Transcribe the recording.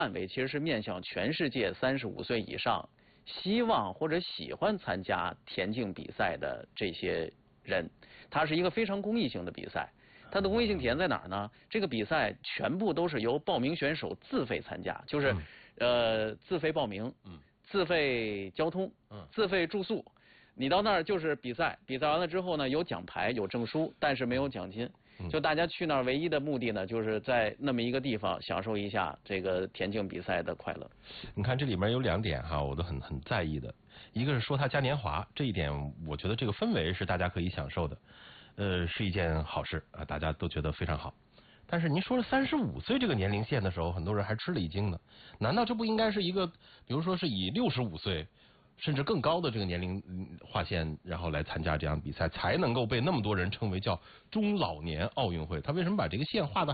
范围其实是面向全世界35岁以上希望或者喜欢参加田径比赛的这些人，它是一个非常公益性的比赛。它的公益性体现在哪儿呢？这个比赛全部都是由报名选手自费参加，就是自费报名，自费交通，自费住宿。你到那儿就是比赛，比赛完了之后呢，有奖牌有证书，但是没有奖金。就大家去那儿唯一的目的呢，就是在那么一个地方享受一下这个田径比赛的快乐。 你看这里面有2点哈，我都很在意的。一个是说它嘉年华，这一点我觉得这个氛围是大家可以享受的。是一件好事啊，大家都觉得非常好。但是您说了35岁这个年龄线的时候，很多人还吃了一惊呢。难道这不应该是一个，比如说是以65岁甚至更高的这个年龄划线，然后来参加这样比赛，才能够被那么多人称为叫中老年奥运会？他为什么把这个线画的